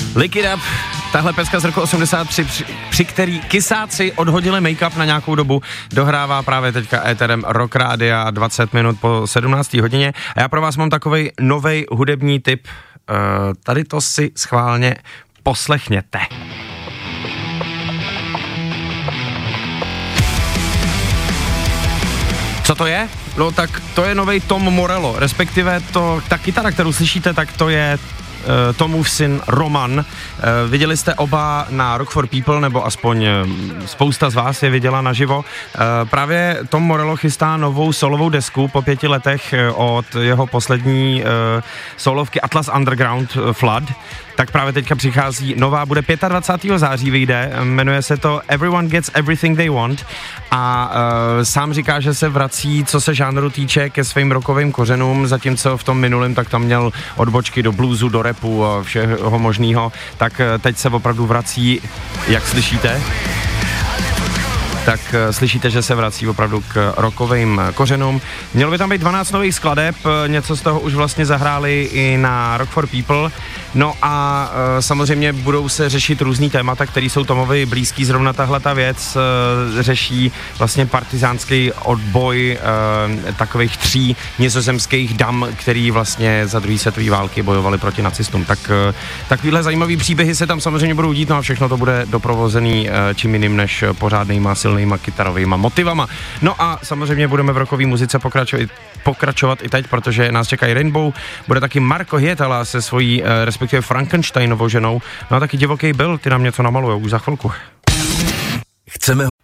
Lick It Up, tahle pecka z roku 83, při který kysáci odhodili make-up na nějakou dobu, dohrává právě teďka éterem Rock Rádia 20 minut po 17. hodině. A já pro vás mám takovej novej hudební tip, tady to si schválně poslechněte. Co to je? No tak to je novej Tom Morello, respektive ta kytara, kterou slyšíte, tak to je Tomův syn Roman. Viděli jste oba na Rock for People, nebo aspoň spousta z vás je viděla naživo. Právě Tom Morello chystá novou solovou desku po 5 letech od jeho poslední solovky Atlas Underground Flood. Tak právě teďka přichází nová, bude 25. září vyjde, jmenuje se to Everyone Gets Everything They Want a sám říká, že se vrací, co se žánru týče, ke svým rockovým kořenům, zatímco v tom minulém tak tam měl odbočky do bluesu, do rapu a všeho možného, tak teď se opravdu vrací, jak slyšíte. Tak slyšíte, že se vrací opravdu k rockovým kořenům. Mělo by tam být 12 nových skladeb, něco z toho už vlastně zahráli i na Rock for People. No a samozřejmě budou se řešit různý témata, které jsou Tomovi blízký, zrovna tahle ta věc řeší vlastně partizánský odboj takových 3 nizozemských dam, který vlastně za druhé světové války bojovali proti nacistům. Tak takovýhle zajímavý příběhy se tam samozřejmě budou dít, no a všechno to bude doprovozený čím jiným než pořádnýma silnýma kytarovýma motivama. No a samozřejmě budeme v rockové muzice pokračovat i teď, protože nás čekají Rainbow, bude taky Marco Hietala se svojí respektive Frankensteinovou ženou, no a taky Divoký Bill, ty nám něco namaluje už za chvilku. Chceme